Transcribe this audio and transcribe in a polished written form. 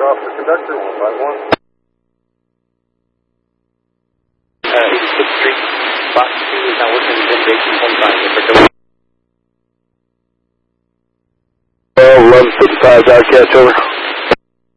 off the conductor, 151. 86th Street, box 2 is now working within base 25. 1155, Dodgecast, over.